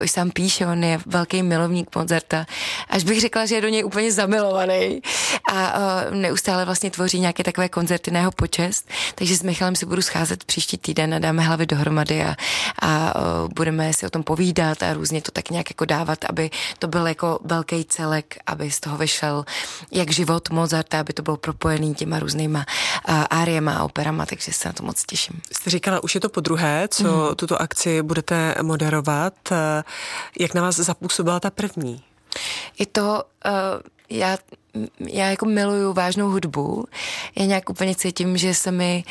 už sám píše, on je velký milovník Mozarta, až bych řekla, že je do něj úplně zamilovaný a neustále vlastně tvoří nějaké takové koncerty na jeho počest, takže s Michalem si budu scházet příští týden a dáme hlavy dohromady a budeme si o tom povídat a různě to tak nějak jako dávat, aby to byl jako velký celek, aby z toho vyšel jak život Mozarta, aby to bylo propojený těma různýma áriema a operama, takže se na to moc těším. Jste říkala, už je to podruhé, co tuto akci budete moderovat. Jak na vás zapůsobila ta první? Je to, já jako miluju vážnou hudbu. Já nějak úplně cítím, že se mi,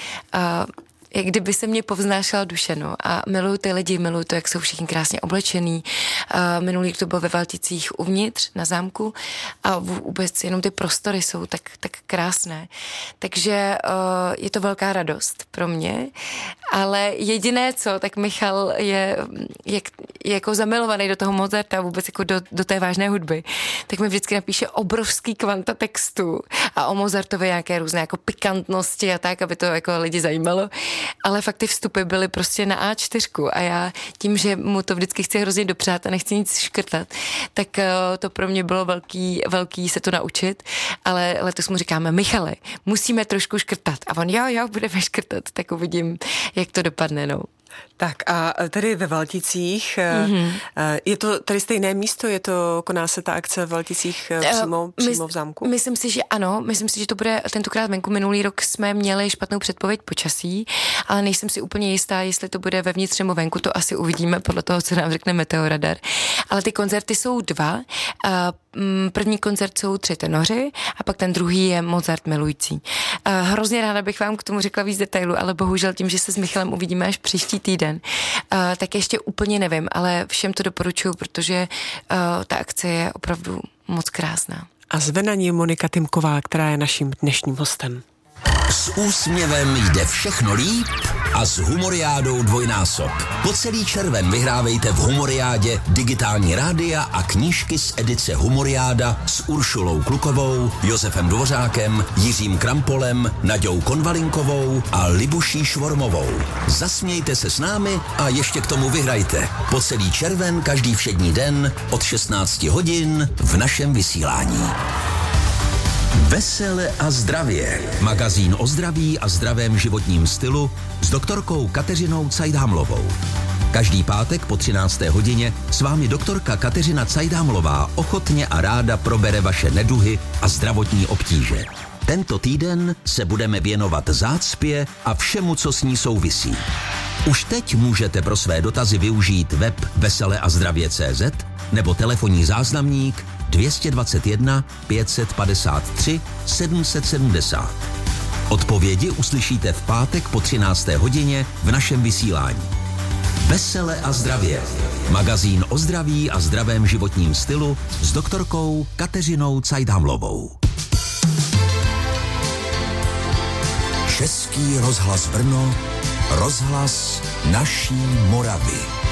jak kdyby se mě povznášela duše, no. A miluju ty lidi, miluju to, jak jsou všichni krásně oblečený. Minulý to bylo ve Valticích uvnitř na zámku a vůbec jenom ty prostory jsou tak krásné. Takže je to velká radost pro mě, ale jediné co, tak Michal je jako zamilovaný do toho Mozarta, vůbec jako do té vážné hudby, tak mi vždycky napíše obrovský kvanta textu a o Mozartově nějaké různé jako pikantnosti a tak, aby to jako lidi zajímalo. Ale fakt ty vstupy byly prostě na A4 a já tím, že mu to vždycky chci hrozně dopřát a nechci nic škrtat, tak to pro mě bylo velký se to naučit, ale letos mu říkáme, Michale, musíme trošku škrtat a on jo, budeme škrtat, tak uvidím, jak to dopadne, no. Tak a tady ve Valticích, je to tady stejné místo, koná se ta akce v Valticích přímo v zámku? Myslím si, že ano, myslím si, že to bude tentokrát venku. Minulý rok jsme měli špatnou předpověď počasí, ale nejsem si úplně jistá, jestli to bude vevnitř nebo venku, to asi uvidíme podle toho, co nám řekne meteoradar. Ale ty koncerty jsou dva. První koncert jsou 3 tenoři a pak ten druhý je Mozart milující. Hrozně ráda bych vám k tomu řekla víc detailů, ale bohužel tím, že se s Michalem uvidíme až příští týden, tak ještě úplně nevím, ale všem to doporučuji, protože ta akce je opravdu moc krásná. A zve na ní Monika Tymková, která je naším dnešním hostem. S úsměvem jde všechno líp a s Humoriádou dvojnásob. Po celý červen vyhrávejte v Humoriádě digitální rádia a knížky z edice Humoriáda s Uršulou Klukovou, Josefem Dvořákem, Jiřím Krampolem, Naďou Konvalinkovou a Libuší Švormovou. Zasmějte se s námi a ještě k tomu vyhrajte. Po celý červen každý všední den od 16 hodin v našem vysílání. Vesele a zdravě. Magazín o zdraví a zdravém životním stylu s doktorkou Kateřinou Cajdhamlovou. Každý pátek po 13. hodině s vámi doktorka Kateřina Cajdhamlová ochotně a ráda probere vaše neduhy a zdravotní obtíže. Tento týden se budeme věnovat zácpě a všemu, co s ní souvisí. Už teď můžete pro své dotazy využít web veseleazdravě.cz nebo telefonní záznamník 221 553 770. Odpovědi uslyšíte v pátek po 13. hodině v našem vysílání. Vesele a zdravě. Magazín o zdraví a zdravém životním stylu s doktorkou Kateřinou Cajdhamlovou. Český rozhlas Brno, rozhlas naší Moravy.